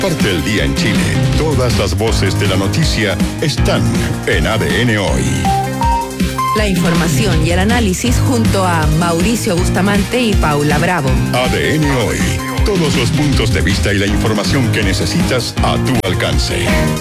Parte el día en Chile. Todas las voces de la noticia están en ADN Hoy. La información y el análisis junto a Mauricio Bustamante y Paula Bravo. ADN Hoy. Todos los puntos de vista y la información que necesitas a tu alcance.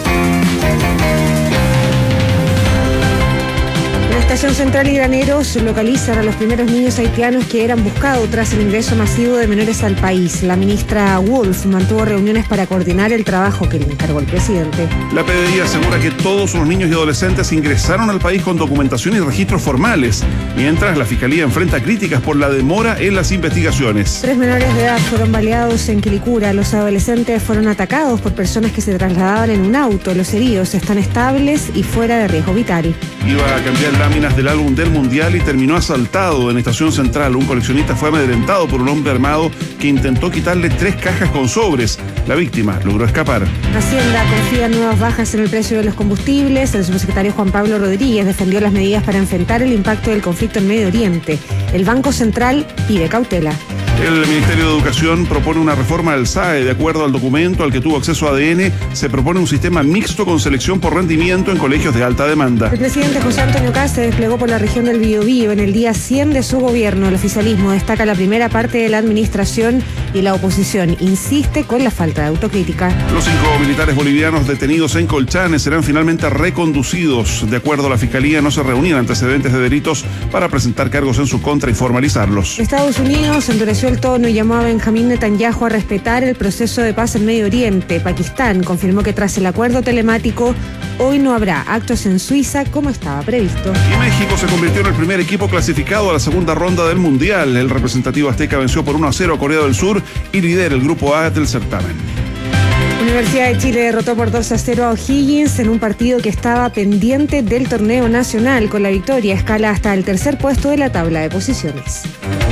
La Estación Central y Graneros localizan a los primeros niños haitianos que eran buscados tras el ingreso masivo de menores al país. La ministra Wolf mantuvo reuniones para coordinar el trabajo que le encargó el presidente. La PDI asegura que todos los niños y adolescentes ingresaron al país con documentación y registros formales, mientras la Fiscalía enfrenta críticas por la demora en las investigaciones. 3 menores de edad fueron baleados en Quilicura. Los adolescentes fueron atacados por personas que se trasladaban en un auto. Los heridos están estables y fuera de riesgo vital. Iba a cambiar láminas del álbum del Mundial y terminó asaltado en Estación Central. Un coleccionista fue amedrentado por un hombre armado que intentó quitarle 3 cajas con sobres. La víctima logró escapar. Hacienda confía en nuevas bajas en el precio de los combustibles. El subsecretario Juan Pablo Rodríguez defendió las medidas para enfrentar el impacto del conflicto en Medio Oriente. El Banco Central pide cautela. El Ministerio de Educación propone una reforma al SAE. De acuerdo al documento al que tuvo acceso ADN, se propone un sistema mixto con selección por rendimiento en colegios de alta demanda. El presidente José Antonio Kast se desplegó por la región del Biobío en el día 100 de su gobierno. El oficialismo destaca la primera parte de la administración y la oposición insiste con la falta de autocrítica. Los 5 militares bolivianos detenidos en Colchane serán finalmente reconducidos. De acuerdo a la Fiscalía, no se reunían antecedentes de delitos para presentar cargos en su contra y formalizarlos. Estados Unidos endureció el tono y llamó a Benjamín Netanyahu a respetar el proceso de paz en Medio Oriente. Pakistán confirmó que tras el acuerdo telemático, hoy no habrá actos en Suiza como estaba previsto. Y México se convirtió en el primer equipo clasificado a la segunda ronda del Mundial. El representativo azteca venció por 1-0 a Corea del Sur y lidera el grupo A del certamen. Universidad de Chile derrotó por 2-0 a O'Higgins en un partido que estaba pendiente del torneo nacional. Con la victoria escala hasta el tercer puesto de la tabla de posiciones.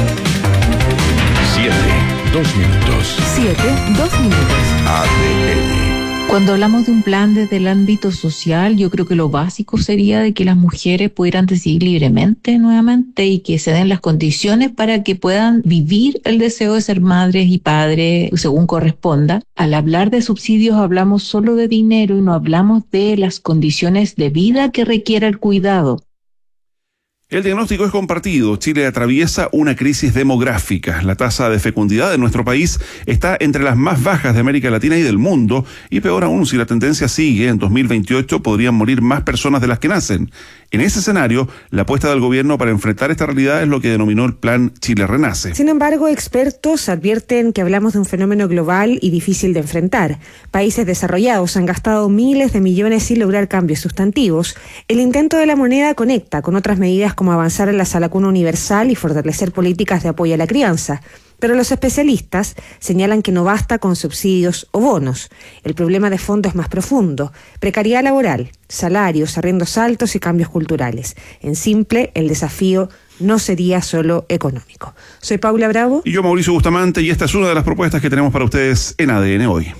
7, 2 minutos. 7, 2 minutos. ADN. Cuando hablamos de un plan desde el ámbito social, yo creo que lo básico sería de que las mujeres pudieran decidir libremente nuevamente y que se den las condiciones para que puedan vivir el deseo de ser madres y padres según corresponda. Al hablar de subsidios hablamos solo de dinero y no hablamos de las condiciones de vida que requiere el cuidado. El diagnóstico es compartido. Chile atraviesa una crisis demográfica. La tasa de fecundidad de nuestro país está entre las más bajas de América Latina y del mundo. Y peor aún, si la tendencia sigue, en 2028 podrían morir más personas de las que nacen. En ese escenario, la apuesta del gobierno para enfrentar esta realidad es lo que denominó el Plan Chile Renace. Sin embargo, expertos advierten que hablamos de un fenómeno global y difícil de enfrentar. Países desarrollados han gastado miles de millones sin lograr cambios sustantivos. El intento de la moneda conecta con otras medidas como avanzar en la sala cuna universal y fortalecer políticas de apoyo a la crianza. Pero los especialistas señalan que no basta con subsidios o bonos. El problema de fondo es más profundo. Precariedad laboral, salarios, arriendos altos y cambios culturales. En simple, el desafío no sería solo económico. Soy Paula Bravo. Y yo, Mauricio Bustamante, y esta es una de las propuestas que tenemos para ustedes en ADN Hoy.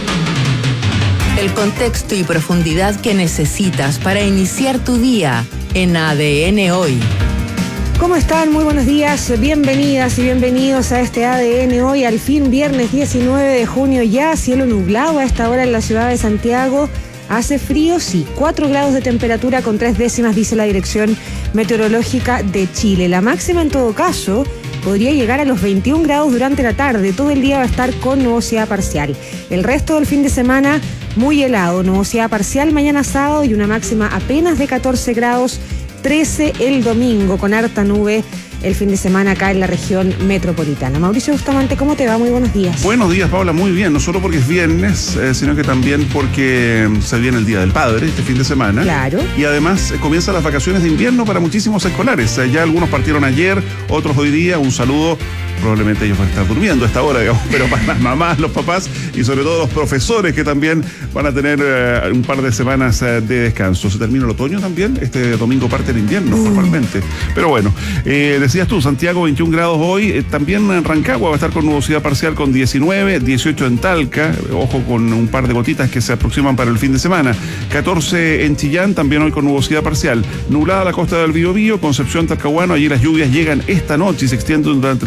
El contexto y profundidad que necesitas para iniciar tu día en ADN Hoy. ¿Cómo están? Muy buenos días, bienvenidas y bienvenidos a este ADN Hoy, al fin viernes 19 de junio ya, cielo nublado a esta hora en la ciudad de Santiago. Hace frío, sí, 4 grados de temperatura con 3 décimas, dice la Dirección Meteorológica de Chile. La máxima en todo caso podría llegar a los 21 grados durante la tarde. Todo el día va a estar con nubosidad parcial. El resto del fin de semana muy helado, nubosidad parcial mañana sábado y una máxima apenas de 14 grados, 13 el domingo, con harta nube el fin de semana acá en la región metropolitana. Mauricio Bustamante, ¿cómo te va? Muy buenos días. Buenos días, Paula, muy bien, no solo porque es viernes, sino que también porque se viene el Día del Padre este fin de semana. Claro. Y además comienzan las vacaciones de invierno para muchísimos escolares. Ya algunos partieron ayer, otros hoy día. Un saludo, probablemente ellos van a estar durmiendo a esta hora, digamos, pero para las mamás, los papás y sobre todo los profesores que también van a tener un par de semanas de descanso. Se termina el otoño también, este domingo parte el invierno formalmente. Pero bueno, decías tú, Santiago 21 grados hoy, también en Rancagua va a estar con nubosidad parcial con 19, 18 en Talca, ojo con un par de gotitas que se aproximan para el fin de semana, 14 en Chillán, también hoy con nubosidad parcial, nublada la costa del Biobío, Concepción, Talcahuano, allí las lluvias llegan esta noche y se extienden durante el fin de semana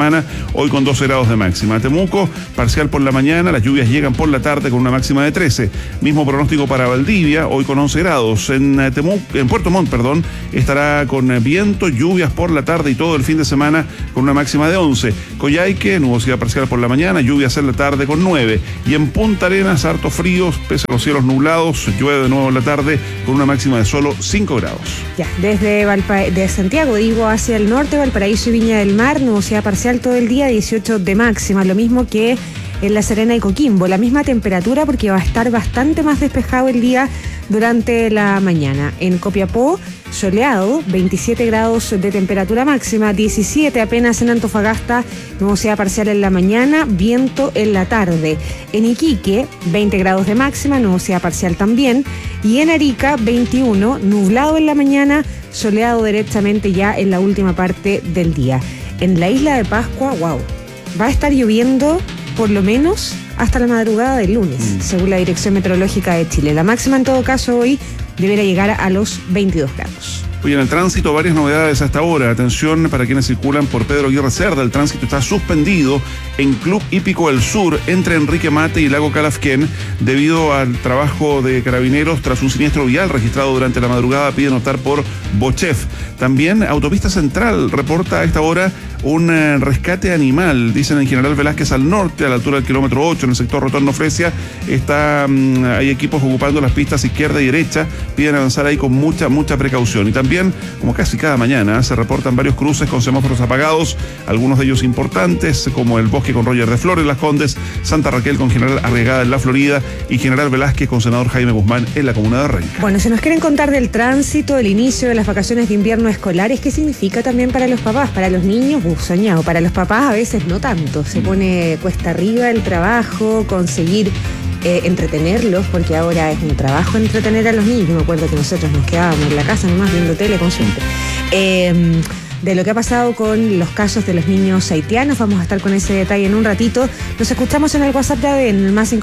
semana, hoy con 12 grados de máxima. Temuco, parcial por la mañana, las lluvias llegan por la tarde con una máxima de 13. Mismo pronóstico para Valdivia, hoy con 11 grados. En Puerto Montt, estará con viento, lluvias por la tarde y todo el fin de semana con una máxima de 11. Coyhaique, nubosidad parcial por la mañana, lluvias en la tarde con 9. Y en Punta Arenas, harto frío, pese a los cielos nublados, llueve de nuevo en la tarde con una máxima de solo 5 grados. Ya, de Santiago, hacia el norte, Valparaíso y Viña del Mar, nubosidad parcial todo el día, 18 de máxima, lo mismo que en La Serena y Coquimbo, la misma temperatura porque va a estar bastante más despejado el día durante la mañana. En Copiapó, soleado, 27 grados de temperatura máxima, 17 apenas en Antofagasta, nubosidad parcial en la mañana, viento en la tarde. En Iquique, 20 grados de máxima, nubosidad parcial también. Y en Arica, 21, nublado en la mañana, soleado derechamente ya en la última parte del día. En la isla de Pascua, va a estar lloviendo por lo menos hasta la madrugada del lunes, según la Dirección Meteorológica de Chile. La máxima en todo caso hoy deberá llegar a los 22 grados. Hoy en el tránsito varias novedades hasta ahora. Atención para quienes circulan por Pedro Aguirre Cerda. El tránsito está suspendido en Club Hípico del Sur entre Enrique Mate y Lago Calafquén debido al trabajo de carabineros tras un siniestro vial registrado durante la madrugada. Piden optar por Bochef. También Autopista Central reporta a esta hora un rescate animal. Dicen en General Velázquez al norte, a la altura del kilómetro 8, en el sector Rotorno Fresia. Hay equipos ocupando las pistas izquierda y derecha. Piden avanzar ahí con mucha precaución. Y también, como casi cada mañana, se reportan varios cruces con semáforos apagados, algunos de ellos importantes, como el Bosque con Roger de Flores, Las Condes, Santa Raquel con General Arriagada en La Florida y General Velázquez con Senador Jaime Guzmán en la comuna de Renca. Bueno, si nos quieren contar del tránsito, del inicio de las vacaciones de invierno escolares, ¿qué significa también para los papás? Para los niños, soñado. Para los papás a veces no tanto. Se pone cuesta arriba el trabajo, conseguir entretenerlos, porque ahora es un trabajo entretener a los niños. Yo me acuerdo que nosotros nos quedábamos en la casa nomás viendo tele con siempre. De lo que ha pasado con los casos de los niños haitianos, vamos a estar con ese detalle en un ratito. Los escuchamos en el WhatsApp de ADN, en el +56985212360.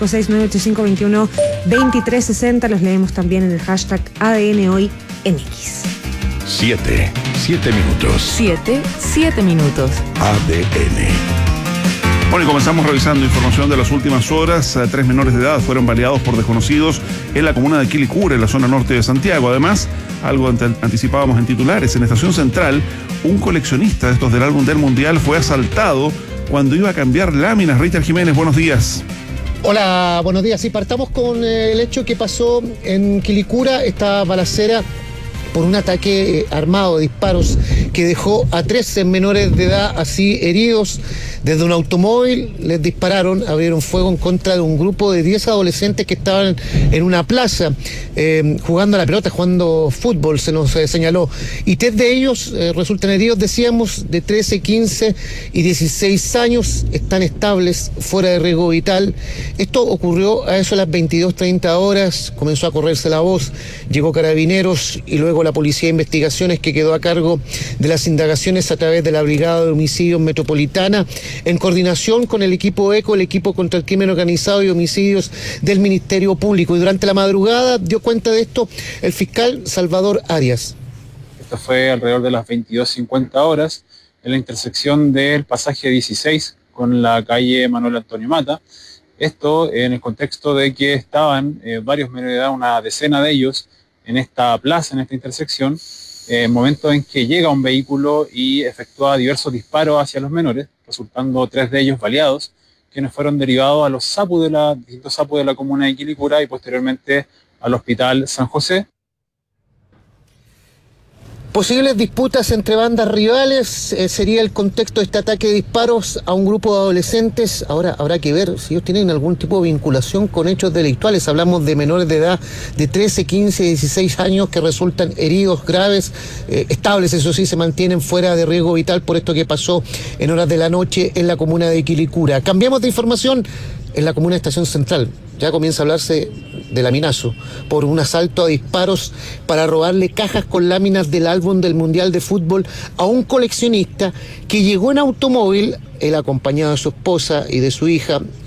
Los leemos también en el hashtag ADN Hoy en X. 7 minutos. 7 minutos. ADN. Bueno, y comenzamos revisando información de las últimas horas. 3 menores de edad fueron baleados por desconocidos en la comuna de Quilicura, en la zona norte de Santiago. Además, algo anticipábamos en titulares, en Estación Central, un coleccionista de estos del álbum del Mundial fue asaltado cuando iba a cambiar láminas. Richard Jiménez, buenos días. Hola, buenos días. Sí, partamos con el hecho que pasó en Quilicura, esta balacera por un ataque armado de disparos que dejó a 13 menores de edad así heridos. Desde un automóvil les dispararon, abrieron fuego en contra de un grupo de 10 adolescentes que estaban en una plaza jugando a la pelota, jugando fútbol, se nos señaló. Y 3 de ellos resultan heridos, decíamos, de 13, 15 y 16 años, están estables, fuera de riesgo vital. Esto ocurrió a eso de las 22:30 horas, comenzó a correrse la voz, llegó Carabineros y luego la Policía de Investigaciones, que quedó a cargo de las indagaciones a través de la Brigada de Homicidios Metropolitana, en coordinación con el equipo ECO, el equipo contra el crimen organizado y homicidios del Ministerio Público. Y durante la madrugada dio cuenta de esto el fiscal Salvador Arias. Esto fue alrededor de las 22:50 horas en la intersección del pasaje 16 con la calle Manuel Antonio Mata. Esto en el contexto de que estaban varios menores de edad, una decena de ellos, en esta plaza, en esta intersección, momento en que llega un vehículo y efectúa diversos disparos hacia los menores, resultando 3 de ellos baleados, quienes fueron derivados a los distintos SAPU de la comuna de Quilicura y posteriormente al Hospital San José. Posibles disputas entre bandas rivales sería el contexto de este ataque de disparos a un grupo de adolescentes. Ahora habrá que ver si ellos tienen algún tipo de vinculación con hechos delictuales. Hablamos de menores de edad de 13, 15, 16 años que resultan heridos graves, estables, eso sí, se mantienen fuera de riesgo vital por esto que pasó en horas de la noche en la comuna de Quilicura. Cambiamos de información. En la comuna de Estación Central ya comienza a hablarse de laminazo por un asalto a disparos para robarle cajas con láminas del álbum del Mundial de Fútbol a un coleccionista que llegó en automóvil, él acompañado de su esposa y de su hija,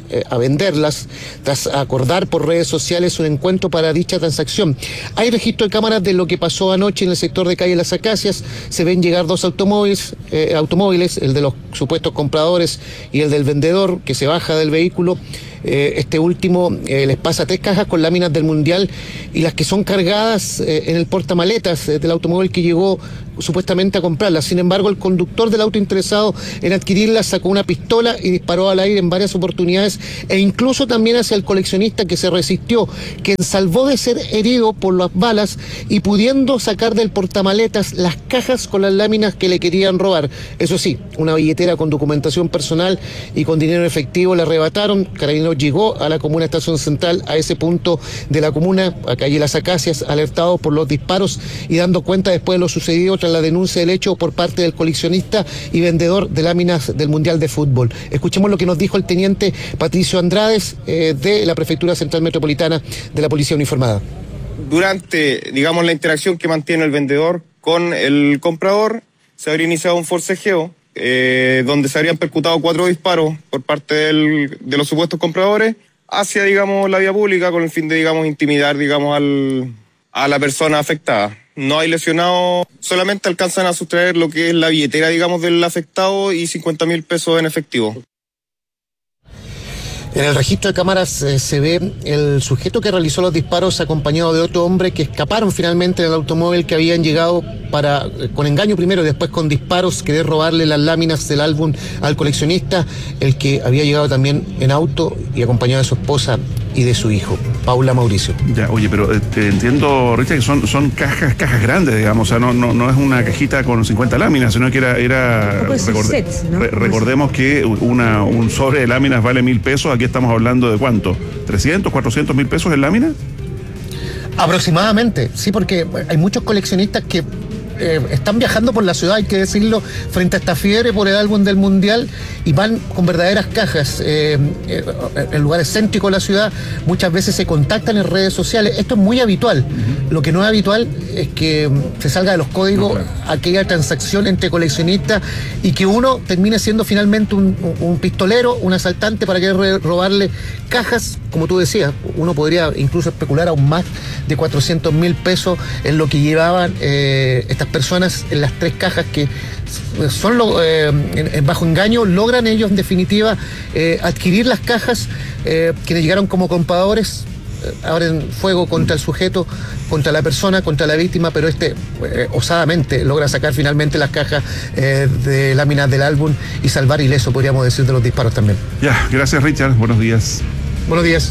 a venderlas tras acordar por redes sociales un encuentro para dicha transacción. Hay registro de cámaras de lo que pasó anoche en el sector de calle Las Acacias. Se ven llegar dos automóviles, el de los supuestos compradores y el del vendedor, que se baja del vehículo. Este último les pasa 3 cajas con láminas del Mundial y las que son cargadas en el portamaletas del automóvil que llegó supuestamente a comprarlas. Sin embargo, el conductor del auto interesado en adquirirlas sacó una pistola y disparó al aire en varias oportunidades, e incluso también hacia el coleccionista, que se resistió, quien salvó de ser herido por las balas y pudiendo sacar del portamaletas las cajas con las láminas que le querían robar. Eso sí, una billetera con documentación personal y con dinero en efectivo le arrebataron. Carabineros llegó a la comuna Estación Central, a ese punto de la comuna, a calle Las Acacias, alertado por los disparos y dando cuenta después de lo sucedido tras la denuncia del hecho por parte del coleccionista y vendedor de láminas del Mundial de Fútbol. Escuchemos lo que nos dijo el teniente Patricio Andrades de la Prefectura Central Metropolitana de la Policía Uniformada. Durante, la interacción que mantiene el vendedor con el comprador, se habría iniciado un forcejeo donde se habrían percutado 4 disparos por parte de los supuestos compradores hacia, la vía pública, con el fin de, intimidar, a la persona afectada. No hay lesionados, solamente alcanzan a sustraer lo que es la billetera, del afectado y 50.000 pesos en efectivo. En el registro de cámaras se ve el sujeto que realizó los disparos acompañado de otro hombre que escaparon finalmente del automóvil, que habían llegado para, con engaño primero y después con disparos, querer robarle las láminas del álbum al coleccionista, el que había llegado también en auto y acompañado de su esposa y de su hijo. Paula Mauricio. Ya, oye, pero te entiendo, Richard, que son cajas grandes, digamos, o sea, no es una cajita con 50 láminas, sino que era sets, ¿no? Recordemos que un sobre de láminas vale 1.000 pesos, aquí estamos hablando de ¿cuánto? ¿300, 400.000 pesos en láminas? Aproximadamente, sí, porque hay muchos coleccionistas que están viajando por la ciudad, hay que decirlo, frente a esta fiebre por el álbum del Mundial, y van con verdaderas cajas en lugares céntricos de la ciudad. Muchas veces se contactan en redes sociales. Esto es muy habitual. Lo que no es habitual es que se salga de los códigos aquella transacción entre coleccionistas y que uno termine siendo finalmente un pistolero, un asaltante para querer robarle cajas. Como tú decías, uno podría incluso especular aún más de 400.000 pesos en lo que llevaban estas personas en las 3 cajas que son bajo engaño. Logran ellos en definitiva adquirir las cajas. Quienes llegaron como compradores abren fuego contra el sujeto, contra la persona, contra la víctima, pero osadamente logra sacar finalmente las cajas de láminas del álbum y salvar ileso, podríamos decir, de los disparos también. Ya, gracias, Richard, buenos días. Buenos días.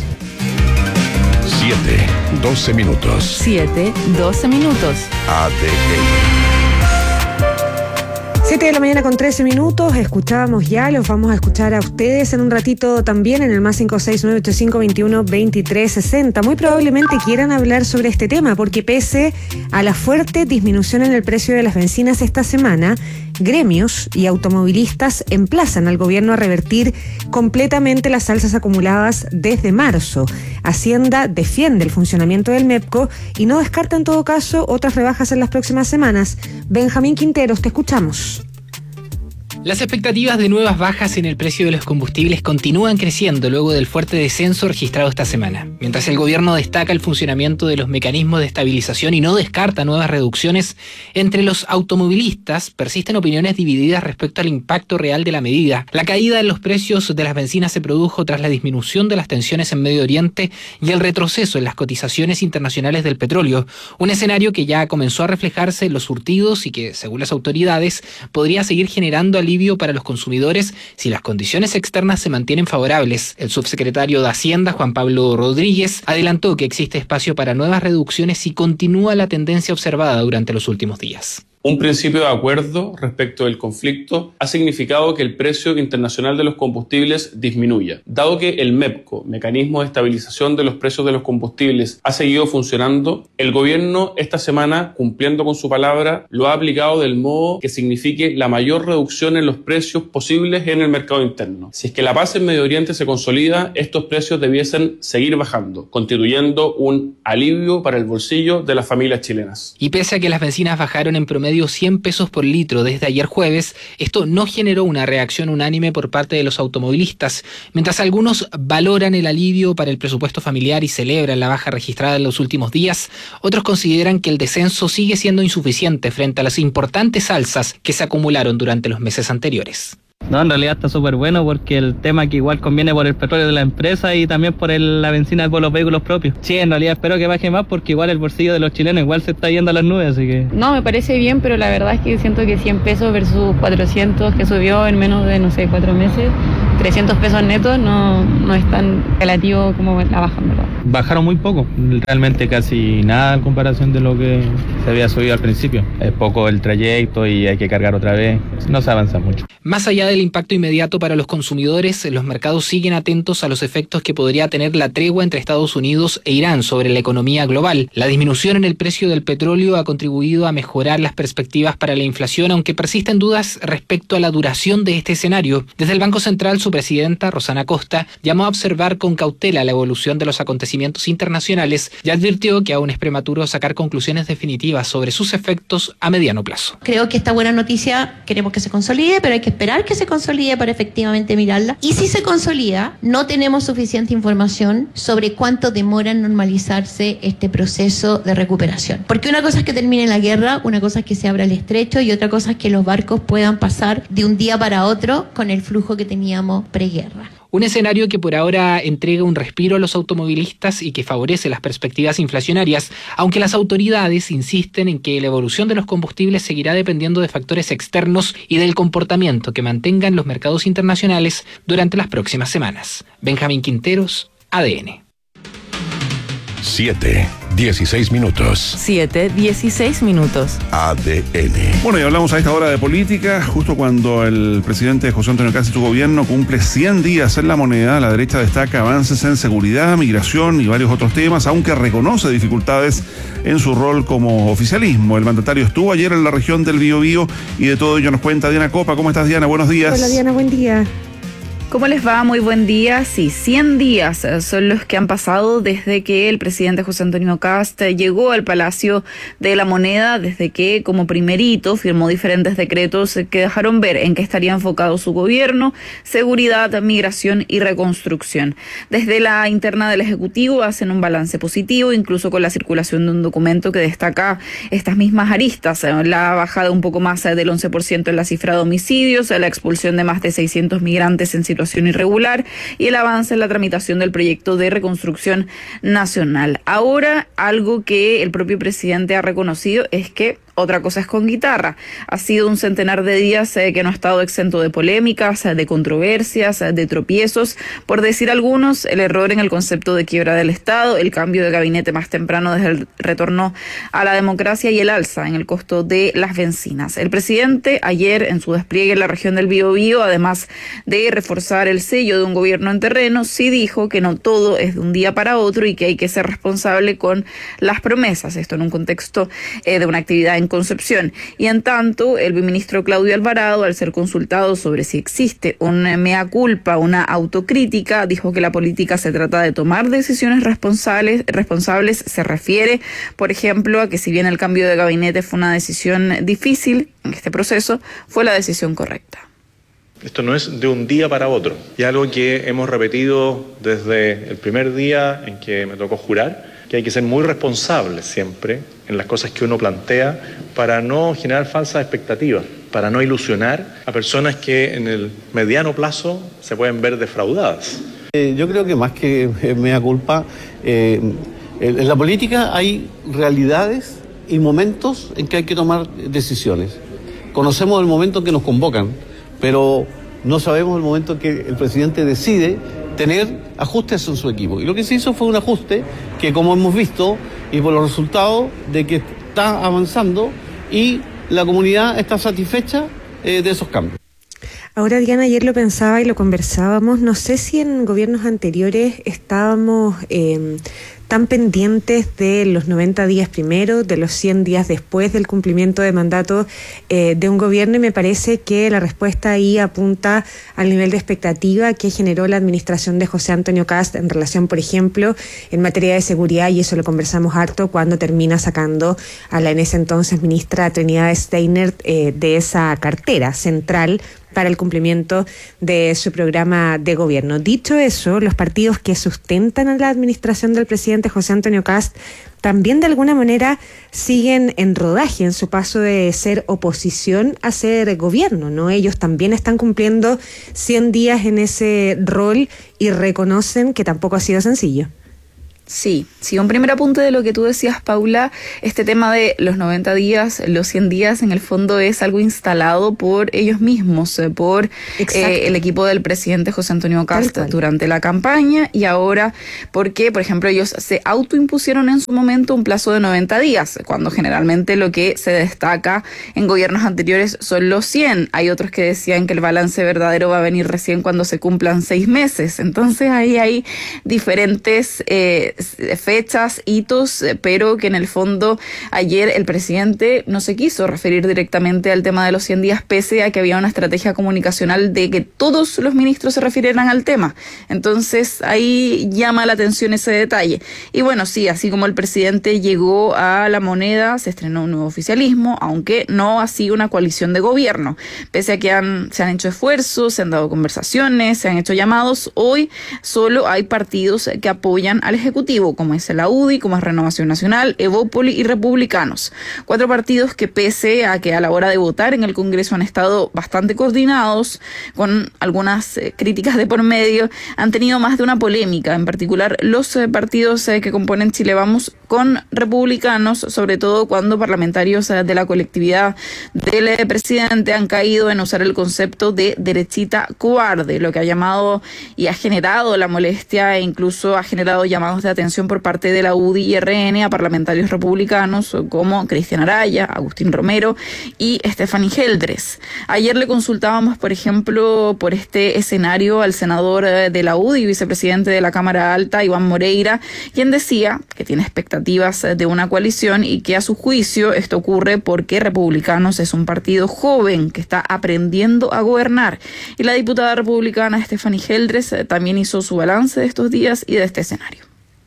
7:12 minutos. 7:12 minutos. ADN. 7 de la mañana con 13 minutos, escuchábamos ya, los vamos a escuchar a ustedes en un ratito también en el más 56985212360. Muy probablemente quieran hablar sobre este tema, porque pese a la fuerte disminución en el precio de las bencinas esta semana, gremios y automovilistas emplazan al gobierno a revertir completamente las alzas acumuladas desde marzo. Hacienda defiende el funcionamiento del MEPCO y no descarta en todo caso otras rebajas en las próximas semanas. Benjamín Quinteros, te escuchamos. Las expectativas de nuevas bajas en el precio de los combustibles continúan creciendo luego del fuerte descenso registrado esta semana. Mientras el gobierno destaca el funcionamiento de los mecanismos de estabilización y no descarta nuevas reducciones, entre los automovilistas persisten opiniones divididas respecto al impacto real de la medida. La caída en los precios de las bencinas se produjo tras la disminución de las tensiones en Medio Oriente y el retroceso en las cotizaciones internacionales del petróleo, un escenario que ya comenzó a reflejarse en los surtidos y que, según las autoridades, podría seguir generando alivio para los consumidores si las condiciones externas se mantienen favorables. El subsecretario de Hacienda, Juan Pablo Rodríguez, adelantó que existe espacio para nuevas reducciones si continúa la tendencia observada durante los últimos días. Un principio de acuerdo respecto del conflicto ha significado que el precio internacional de los combustibles disminuya. Dado que el MEPCO, Mecanismo de Estabilización de los Precios de los Combustibles, ha seguido funcionando, el gobierno esta semana, cumpliendo con su palabra, lo ha aplicado del modo que signifique la mayor reducción en los precios posibles en el mercado interno. Si es que la paz en Medio Oriente se consolida, estos precios debiesen seguir bajando, constituyendo un alivio para el bolsillo de las familias chilenas. Y pese a que las bencinas bajaron en promedio promedio 100 pesos por litro desde ayer jueves, esto no generó una reacción unánime por parte de los automovilistas. Mientras algunos valoran el alivio para el presupuesto familiar y celebran la baja registrada en los últimos días, otros consideran que el descenso sigue siendo insuficiente frente a las importantes alzas que se acumularon durante los meses anteriores. No, en realidad está súper bueno porque el tema que igual conviene por el petróleo de la empresa y también por la benzina por los vehículos propios. Sí, en realidad espero que baje más porque igual el bolsillo de los chilenos igual se está yendo a las nubes, así que... No, me parece bien, pero la verdad es que siento que 100 pesos versus 400 que subió en menos de, 4 meses, 300 pesos netos no es tan relativo como la baja, en verdad. Bajaron muy poco, realmente casi nada en comparación de lo que se había subido al principio. Es poco el trayecto y hay que cargar otra vez, no se avanza mucho. Más allá del impacto inmediato para los consumidores, los mercados siguen atentos a los efectos que podría tener la tregua entre Estados Unidos e Irán sobre la economía global. La disminución en el precio del petróleo ha contribuido a mejorar las perspectivas para la inflación, aunque persisten dudas respecto a la duración de este escenario. Desde el Banco Central, su presidenta, Rosana Costa, llamó a observar con cautela la evolución de los acontecimientos internacionales y advirtió que aún es prematuro sacar conclusiones definitivas sobre sus efectos a mediano plazo. Creo que esta buena noticia queremos que se consolide, pero hay que esperar que se consolide para efectivamente mirarla. Y si se consolida, no tenemos suficiente información sobre cuánto demora en normalizarse este proceso de recuperación. Porque una cosa es que termine la guerra, una cosa es que se abra el estrecho y otra cosa es que los barcos puedan pasar de un día para otro con el flujo que teníamos preguerra. Un escenario que por ahora entrega un respiro a los automovilistas y que favorece las perspectivas inflacionarias, aunque las autoridades insisten en que la evolución de los combustibles seguirá dependiendo de factores externos y del comportamiento que mantengan los mercados internacionales durante las próximas semanas. Benjamín Quinteros, ADN. 7:16 minutos. 7:16 minutos. ADN. Bueno, y hablamos a esta hora de política, justo cuando el presidente José Antonio Cast y su gobierno cumple 100 días en la moneda. La derecha destaca avances en seguridad, migración y varios otros temas, aunque reconoce dificultades en su rol como oficialismo. El mandatario estuvo ayer en la región del Biobío y de todo ello nos cuenta Diana Copa. ¿Cómo estás, Diana? Buenos días. Hola, Diana, buen día. ¿Cómo les va? Muy buen día. Sí, 100 días son los que han pasado desde que el presidente José Antonio Cast llegó al Palacio de la Moneda, desde que como primerito firmó diferentes decretos que dejaron ver en qué estaría enfocado su gobierno: seguridad, migración y reconstrucción. Desde la interna del Ejecutivo hacen un balance positivo, incluso con la circulación de un documento que destaca estas mismas aristas: la bajada un poco más del 11% en la cifra de homicidios, la expulsión de más de 600 migrantes en situación irregular y el avance en la tramitación del proyecto de reconstrucción nacional. Ahora, algo que el propio presidente ha reconocido es que otra cosa es con guitarra. Ha sido un centenar de días que no ha estado exento de polémicas, de controversias, de tropiezos. Por decir algunos, el error en el concepto de quiebra del Estado, el cambio de gabinete más temprano desde el retorno a la democracia y el alza en el costo de las bencinas. El presidente ayer, en su despliegue en la región del Biobío, además de reforzar el sello de un gobierno en terreno, sí dijo que no todo es de un día para otro y que hay que ser responsable con las promesas. Esto en un contexto de una actividad en Concepción. Y en tanto, el ministro Claudio Alvarado, al ser consultado sobre si existe un mea culpa, una autocrítica, dijo que la política se trata de tomar decisiones responsables. Se refiere, por ejemplo, a que si bien el cambio de gabinete fue una decisión difícil, en este proceso fue la decisión correcta. Esto no es de un día para otro, y algo que hemos repetido desde el primer día en que me tocó jurar, que hay que ser muy responsable siempre en las cosas que uno plantea para no generar falsas expectativas, para no ilusionar a personas que en el mediano plazo se pueden ver defraudadas. Yo creo que más que mea culpa, en la política hay realidades y momentos en que hay que tomar decisiones. Conocemos el momento en que nos convocan, pero no sabemos el momento en que el presidente decide tener ajustes en su equipo. Y lo que se hizo fue un ajuste que, como hemos visto, y por los resultados de que está avanzando y la comunidad está satisfecha de esos cambios. Ahora, Diana, ayer lo pensaba y lo conversábamos, no sé si en gobiernos anteriores estábamos tan pendientes de los 90 días primero, de los 100 días después del cumplimiento de mandato de un gobierno, y me parece que la respuesta ahí apunta al nivel de expectativa que generó la administración de José Antonio Kast en relación, por ejemplo, en materia de seguridad, y eso lo conversamos harto cuando termina sacando a la en ese entonces ministra Trinidad Steiner de esa cartera central para el cumplimiento de su programa de gobierno. Dicho eso, los partidos que sustentan a la administración del presidente José Antonio Kast también de alguna manera siguen en rodaje en su paso de ser oposición a ser gobierno, ¿no? Ellos también están cumpliendo 100 días en ese rol y reconocen que tampoco ha sido sencillo. Sí, un primer apunte de lo que tú decías, Paula, este tema de los 90 días, los 100 días, en el fondo es algo instalado por ellos mismos, por el equipo del presidente José Antonio Kast durante la campaña, y ahora porque, por ejemplo, ellos se autoimpusieron en su momento un plazo de 90 días, cuando generalmente lo que se destaca en gobiernos anteriores son los 100. Hay otros que decían que el balance verdadero va a venir recién cuando se cumplan 6 meses. Entonces ahí hay diferentes fechas, hitos, pero que en el fondo ayer el presidente no se quiso referir directamente al tema de los 100 días, pese a que había una estrategia comunicacional de que todos los ministros se refirieran al tema. Entonces ahí llama la atención ese detalle. Y bueno, sí, así como el presidente llegó a la moneda, se estrenó un nuevo oficialismo, aunque no así una coalición de gobierno. Pese a que se han hecho esfuerzos, se han dado conversaciones, se han hecho llamados, hoy solo hay partidos que apoyan al Ejecutivo, como es la UDI, como es Renovación Nacional, Evópoli y Republicanos. 4 partidos que, pese a que a la hora de votar en el Congreso han estado bastante coordinados, con algunas críticas de por medio, han tenido más de una polémica, en particular los partidos que componen Chile Vamos con Republicanos, sobre todo cuando parlamentarios de la colectividad del presidente han caído en usar el concepto de derechita cobarde, lo que ha llamado y ha generado la molestia e incluso ha generado llamados de atención por parte de la UDI y RN a parlamentarios republicanos como Cristian Araya, Agustín Romero y Stephanie Geldres. Ayer le consultábamos, por ejemplo, por este escenario al senador de la UDI y vicepresidente de la Cámara Alta, Iván Moreira, quien decía que tiene expectativas de una coalición y que a su juicio esto ocurre porque Republicanos es un partido joven que está aprendiendo a gobernar. Y la diputada republicana Stephanie Geldres también hizo su balance de estos días y de este escenario.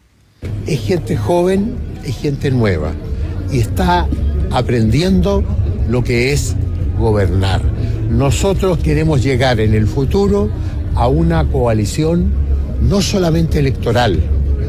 Es gente joven, es gente nueva y está aprendiendo lo que es gobernar. Nosotros queremos llegar en el futuro a una coalición no solamente electoral,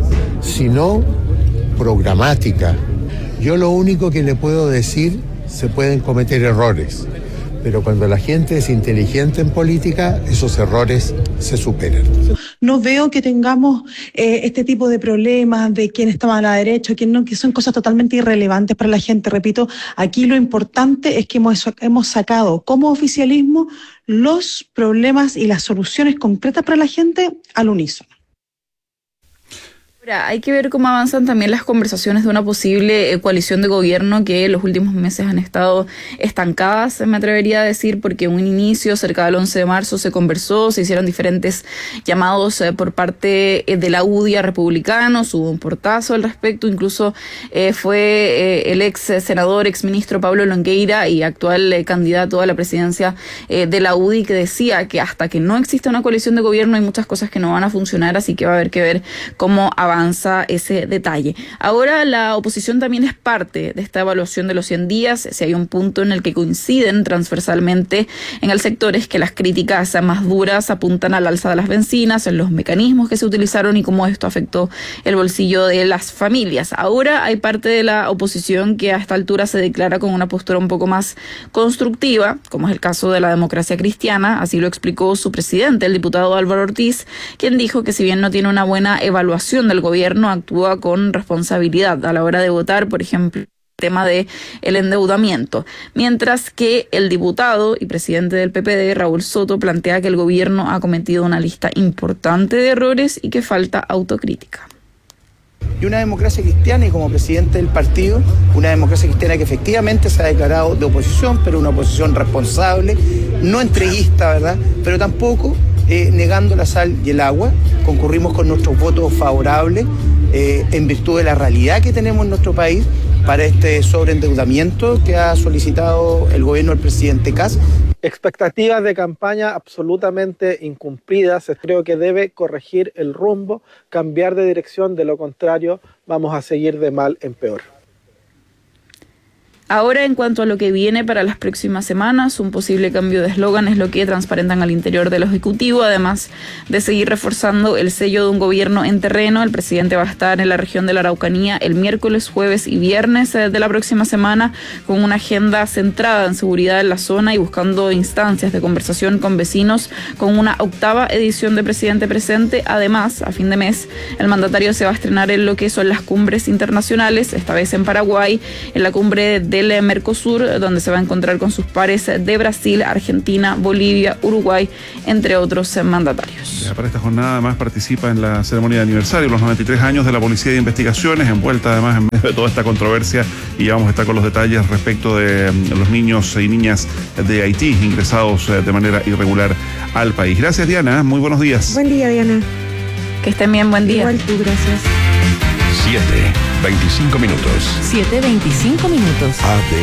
sino programática. Yo lo único que le puedo decir, se pueden cometer errores, pero cuando la gente es inteligente en política, esos errores se superan. No veo que tengamos este tipo de problemas de quién está a la derecha, quién no, que son cosas totalmente irrelevantes para la gente. Repito, aquí lo importante es que hemos sacado como oficialismo los problemas y las soluciones concretas para la gente al unísono. Hay que ver cómo avanzan también las conversaciones de una posible coalición de gobierno que en los últimos meses han estado estancadas, me atrevería a decir, porque un inicio cerca del 11 de marzo se conversó, se hicieron diferentes llamados por parte de la UDI a republicanos, hubo un portazo al respecto, incluso fue el ex senador, ex ministro Pablo Longueira y actual candidato a la presidencia de la UDI, que decía que hasta que no exista una coalición de gobierno hay muchas cosas que no van a funcionar, así que va a haber que ver cómo avanza ese detalle. Ahora la oposición también es parte de esta evaluación de los 100 días. Si hay un punto en el que coinciden transversalmente en el sector es que las críticas más duras apuntan al alza de las bencinas, en los mecanismos que se utilizaron y cómo esto afectó el bolsillo de las familias. Ahora hay parte de la oposición que a esta altura se declara con una postura un poco más constructiva, como es el caso de la Democracia Cristiana. Así lo explicó su presidente, el diputado Álvaro Ortiz, quien dijo que si bien no tiene una buena evaluación del gobierno, actúa con responsabilidad a la hora de votar, por ejemplo, el tema de el endeudamiento. Mientras que el diputado y presidente del PPD, Raúl Soto, plantea que el gobierno ha cometido una lista importante de errores y que falta autocrítica. Y una democracia cristiana, y como presidente del partido, una democracia cristiana que efectivamente se ha declarado de oposición, pero una oposición responsable, no entreguista, ¿verdad?, pero tampoco negando la sal y el agua. Concurrimos con nuestros votos favorables en virtud de la realidad que tenemos en nuestro país, para este sobreendeudamiento que ha solicitado el gobierno del presidente Kast. Expectativas de campaña absolutamente incumplidas. Creo que debe corregir el rumbo, cambiar de dirección, de lo contrario vamos a seguir de mal en peor. Ahora, en cuanto a lo que viene para las próximas semanas, un posible cambio de eslogan es lo que transparentan al interior del Ejecutivo. Además de seguir reforzando el sello de un gobierno en terreno, el presidente va a estar en la región de la Araucanía el miércoles, jueves y viernes de la próxima semana, con una agenda centrada en seguridad en la zona y buscando instancias de conversación con vecinos, con una 8ª edición de Presidente Presente. Además, a fin de mes, el mandatario se va a estrenar en lo que son las cumbres internacionales, esta vez en Paraguay, en la cumbre del Mercosur, donde se va a encontrar con sus pares de Brasil, Argentina, Bolivia, Uruguay, entre otros mandatarios. Para esta jornada además participa en la ceremonia de aniversario, los 93 años de la Policía de Investigaciones, envuelta además en medio de toda esta controversia, y ya vamos a estar con los detalles respecto de los niños y niñas de Haití ingresados de manera irregular al país. Gracias, Diana, muy buenos días. Buen día, Diana. Que estén bien, buen día. Igual tú, gracias. 7:25 minutos. 7:25 minutos.